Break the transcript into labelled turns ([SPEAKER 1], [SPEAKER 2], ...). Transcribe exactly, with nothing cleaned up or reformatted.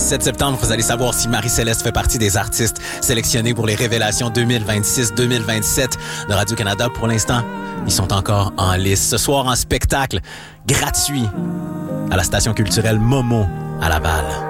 [SPEAKER 1] dix-sept septembre, vous allez savoir si Marie-Céleste fait partie des artistes sélectionnés pour les révélations deux mille vingt-six deux mille vingt-sept de Radio-Canada. Pour l'instant, ils sont encore en lice. Ce soir, en spectacle gratuit à la station culturelle Momo à Laval.